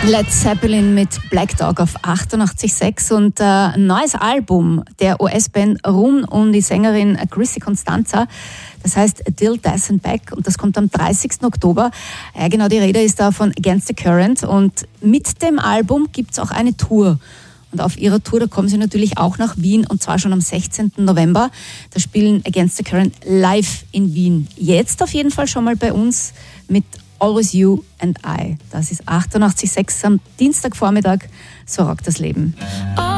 Led Zeppelin mit Black Dog auf 88,6 und ein neues Album der US-Band rund um die Sängerin Chrissy Constanza. Das heißt Till Death and Back und das kommt am 30. Oktober. Genau, die Rede ist da von Against the Current und mit dem Album gibt es auch eine Tour. Und auf ihrer Tour, da kommen sie natürlich auch nach Wien und zwar schon am 16. November. Da spielen Against the Current live in Wien. Jetzt auf jeden Fall schon mal bei uns mit Always You and I. Das ist 88,6 am Dienstagvormittag. So rockt das Leben.